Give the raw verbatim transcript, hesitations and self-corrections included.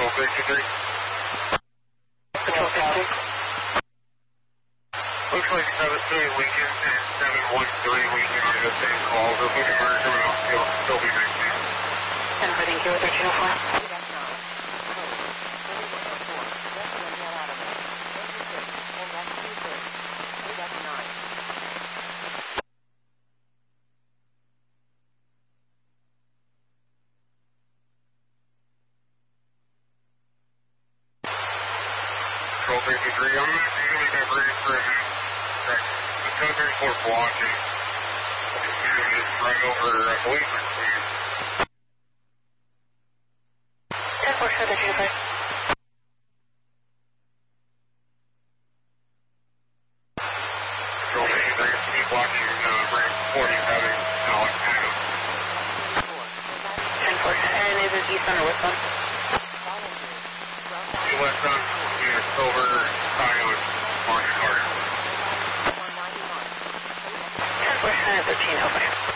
Control fifty-three. Control fifty-three. Looks like seven three Lincoln and seven one three Lincoln are the same calls. If we can merge them out, it'll still be nineteen. ten four, thank you, thirteen oh four. Control fifty-three, I'm going to make that break for a minute. The seven thirty-four blocking. It's right over, I believe it's here. ten four, thirteen oh five. Control fifty-three, keep blocking uh, ramp forty-seven, Alex Adam. ten four, and is it eastbound or westbound? Westbound, yeah, over, Scion, Martin Carter. ten four, thirteen oh five.